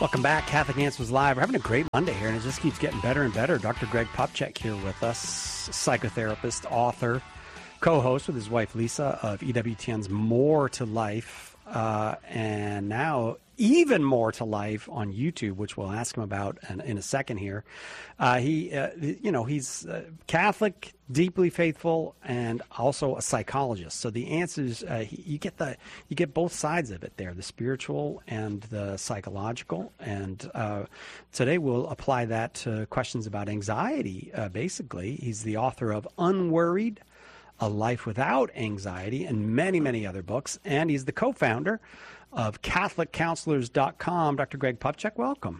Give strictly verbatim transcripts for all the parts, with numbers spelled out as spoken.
Welcome back. Catholic Answers Live. We're having a great Monday here, and it just keeps getting better and better. Doctor Greg Popcak here with us, psychotherapist, author, co-host with his wife Lisa of E W T N's More to Life, uh, and now even more to life on YouTube, which we'll ask him about in, in a second here. Uh, he, uh, you know, he's uh, Catholic, deeply faithful, and also a psychologist. So the answers, uh, he, you get the, you get both sides of it there, the spiritual and the psychological. And uh, today we'll apply that to questions about anxiety. Uh, basically, he's the author of Unworried: A Life Without Anxiety, and many, many other books. And he's the co-founder of Catholic Counselors dot com. Doctor Greg Popcak, welcome.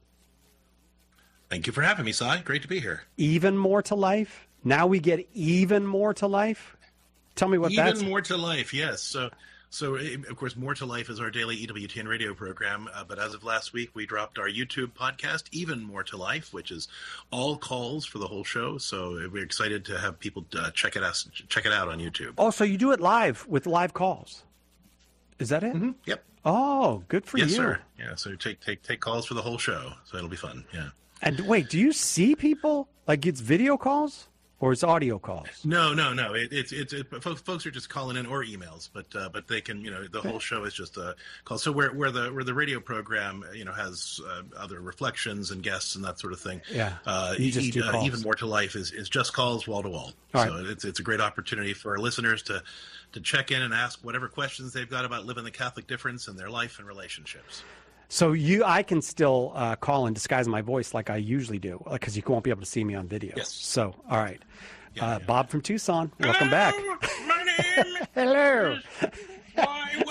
Thank you for having me, Si. Great to be here. Even more to life? Now we get even more to life? Tell me what even that's... Even more to life, yes. So, so of course, More to Life is our daily E W T N radio program. Uh, but as of last week, we dropped our YouTube podcast, Even More to Life, which is all calls for the whole show. So we're excited to have people uh, check it out, check it out on YouTube. Oh, so you do it live with live calls? Is that it? Mm-hmm. Yep. Oh, good for yes, you. Yes, sir. Yeah, so take take take calls for the whole show. So it'll be fun. Yeah. And wait, do you see people? Like it's video calls or it's audio calls? No, no, no. It, it's it's it, folks are just calling in or emails, but uh, but they can, you know, the whole show is just a call. So where where the where the radio program, you know, has uh, other reflections and guests and that sort of thing. Yeah. Uh, you just e- do uh, calls. Even More to Life is, is just calls wall to wall. All So right. it's it's a great opportunity for our listeners to to check in and ask whatever questions they've got about living the Catholic difference in their life and relationships. So you, I can still uh, call and disguise my voice like I usually do, because you won't be able to see me on video. Yes. So, all right. Yeah, uh, yeah. Bob from Tucson, welcome Hello, back. My name Hello. is Why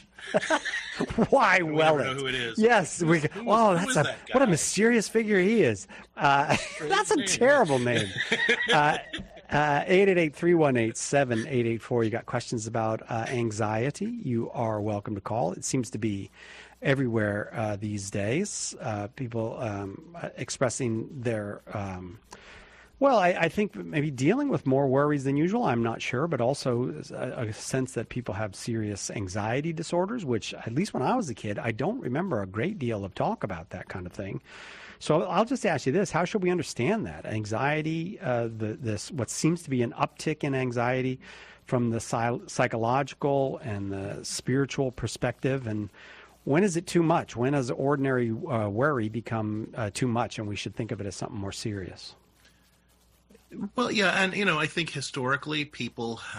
Willett. Why We well never know who it is. Yes. We, Who's- who oh, is- that's who a is that what a guy? mysterious figure he is. Uh, that's a name. terrible name. Uh, uh, eight eight eight, three one eight, seven eight eight four. You got questions about uh, anxiety, you are welcome to call. It seems to be everywhere uh, these days. Uh, people um, expressing their, um, well, I, I think maybe dealing with more worries than usual. I'm not sure, but also a, a sense that people have serious anxiety disorders, which at least when I was a kid, I don't remember a great deal of talk about that kind of thing. So I'll just ask you this: how should we understand that anxiety? Uh, the this what seems to be an uptick in anxiety from the psy- psychological and the spiritual perspective, and when is it too much? When does ordinary uh, worry become uh, too much, and we should think of it as something more serious? Well, yeah, and you know, I think historically people have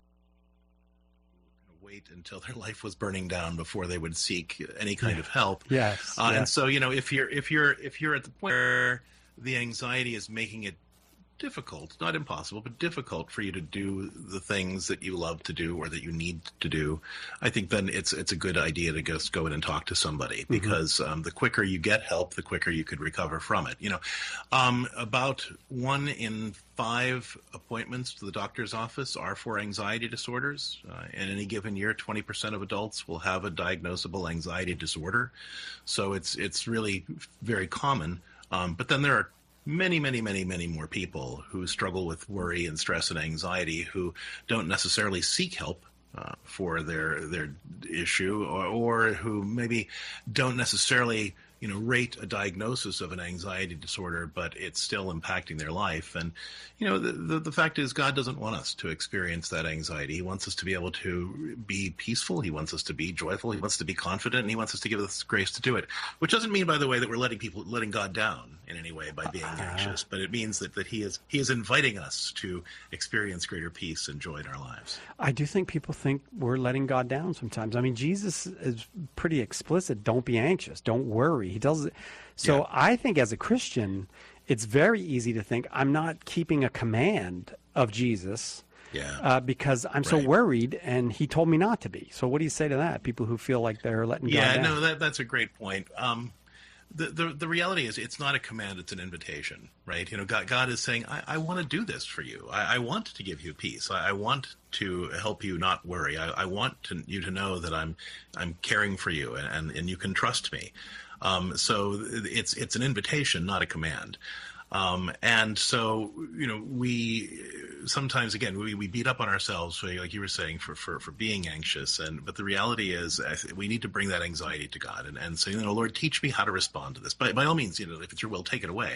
to wait until their life was burning down before they would seek any kind of help. Yes, uh, yes. And so, you know, if you're if you're if you're at the point where the anxiety is making it difficult, not impossible, but difficult for you to do the things that you love to do or that you need to do, I think then it's it's a good idea to just go in and talk to somebody, because um, the quicker you get help, the quicker you could recover from it. You know, um, about one in five appointments to the doctor's office are for anxiety disorders. Uh, in any given year, twenty percent of adults will have a diagnosable anxiety disorder. So it's it's really very common. Um, but then there are many, many, many, many more people who struggle with worry and stress and anxiety who don't necessarily seek help uh, for their their issue, or, or who maybe don't necessarily, you know, rate a diagnosis of an anxiety disorder, but it's still impacting their life. And, you know, the, the, the fact is God doesn't want us to experience that anxiety. He wants us to be able to be peaceful. He wants us to be joyful. He wants to be confident, and he wants us to give us grace to do it, which doesn't mean, by the way, that we're letting people, letting God down in any way by being anxious, but it means that, that he is, he is inviting us to experience greater peace and joy in our lives. I do think people think we're letting God down sometimes. I mean, Jesus is pretty explicit. Don't be anxious. Don't worry. He does it. So Yeah. I think as a Christian, it's very easy to think I'm not keeping a command of Jesus Yeah. uh, because I'm so Right. worried and he told me not to be. So what do you say to that? People who feel like they're letting God Yeah, down. no, that that's a great point. Um, the, the the reality is, it's not a command; it's an invitation, right? You know, God, God is saying, "I, I want to do this for you. I, I want to give you peace. I, I want to help you not worry. I, I want to, you to know that I'm I'm caring for you, and and, and you can trust me." Um, so it's it's an invitation, not a command. Um, and so, you know, we sometimes, again, we, we beat up on ourselves, for, like you were saying, for, for, for being anxious. And but the reality is, I th- we need to bring that anxiety to God and, and say, you know, Lord, teach me how to respond to this. By by all means, you know, if it's your will, take it away.